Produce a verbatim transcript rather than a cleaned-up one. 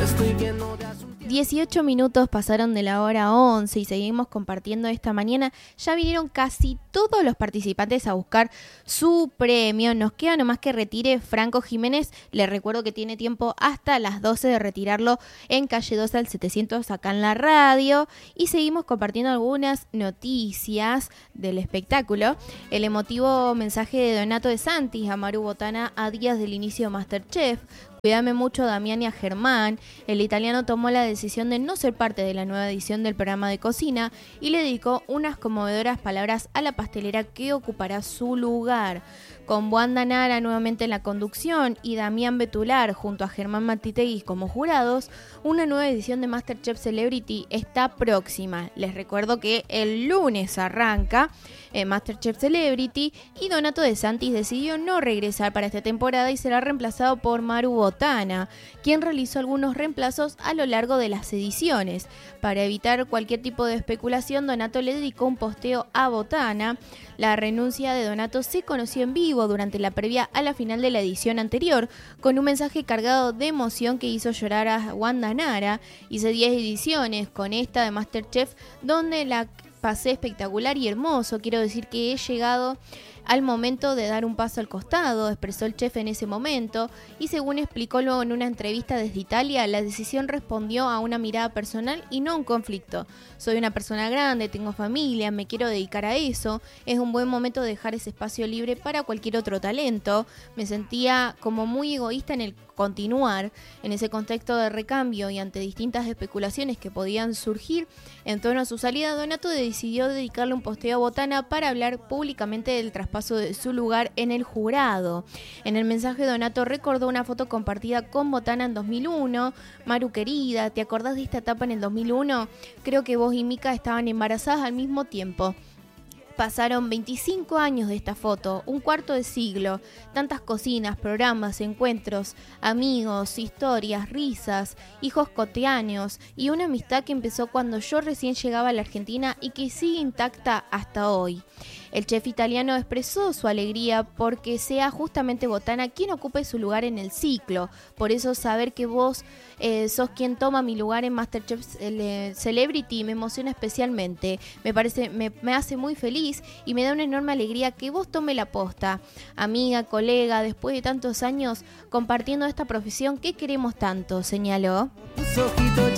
dieciocho minutos pasaron de la hora once y seguimos compartiendo esta mañana. Ya vinieron casi todos los participantes a buscar su premio. Nos queda nomás que retire Franco Jiménez. Les recuerdo que tiene tiempo hasta las doce de retirarlo en calle dos al setecientos acá en la radio. Y seguimos compartiendo algunas noticias del espectáculo. El emotivo mensaje de Donato de Santis a Maru Botana a días del inicio de MasterChef. Cuídame mucho, Damián y a Germán. El italiano tomó la decisión de no ser parte de la nueva edición del programa de cocina y le dedicó unas conmovedoras palabras a la pastelera que ocupará su lugar. Con Wanda Nara nuevamente en la conducción y Damián Betular junto a Germán Martitegui como jurados, una nueva edición de MasterChef Celebrity está próxima. Les recuerdo que el lunes arranca eh, MasterChef Celebrity y Donato de Santis decidió no regresar para esta temporada y será reemplazado por Maru Botana, quien realizó algunos reemplazos a lo largo de las ediciones. Para evitar cualquier tipo de especulación, Donato le dedicó un posteo a Botana. La renuncia de Donato se conoció en vivo durante la previa a la final de la edición anterior, con un mensaje cargado de emoción que hizo llorar a Wanda Nara. Hice diez ediciones con esta de MasterChef, donde la pasé espectacular y hermoso. Quiero decir que he llegado al momento de dar un paso al costado, expresó el chef en ese momento, y según explicó luego en una entrevista desde Italia, la decisión respondió a una mirada personal y no a un conflicto. Soy una persona grande, tengo familia, me quiero dedicar a eso, es un buen momento de dejar ese espacio libre para cualquier otro talento. Me sentía como muy egoísta en el continuar en ese contexto de recambio y ante distintas especulaciones que podían surgir en torno a su salida. Donato decidió dedicarle un posteo a Botana para hablar públicamente del traspaso de su lugar en el jurado. En el mensaje, Donato recordó una foto compartida con Botana en dos mil uno. Maru querida, ¿te acordás de esta etapa en el dos mil uno? Creo que vos y Mika estaban embarazadas al mismo tiempo. Pasaron veinticinco años de esta foto, un cuarto de siglo, tantas cocinas, programas, encuentros, amigos, historias, risas, hijos cotidianos y una amistad que empezó cuando yo recién llegaba a la Argentina y que sigue intacta hasta hoy. El chef italiano expresó su alegría porque sea justamente Botana quien ocupe su lugar en el ciclo. Por eso saber que vos eh, sos quien toma mi lugar en MasterChef Celebrity me emociona especialmente. Me parece, me, me hace muy feliz y me da una enorme alegría que vos tome la posta. Amiga, colega, después de tantos años compartiendo esta profesión que queremos tanto, señaló.